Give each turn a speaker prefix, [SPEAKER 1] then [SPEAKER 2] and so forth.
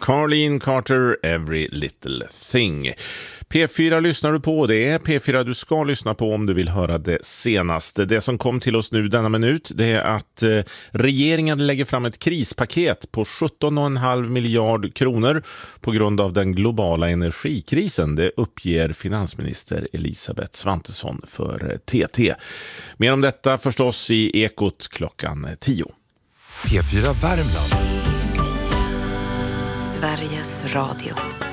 [SPEAKER 1] Carleen Carter, Every Little Thing. P4 lyssnar du på, det är P4 du ska lyssna på om du vill höra det senaste. Det som kom till oss nu denna minut, det är att regeringen lägger fram ett krispaket på 17,5 miljard kronor på grund av den globala energikrisen. Det uppger finansminister Elisabeth Svantesson för TT. Mer om detta förstås i Ekot klockan 10.
[SPEAKER 2] P4 Värmland.
[SPEAKER 3] Sveriges Radio.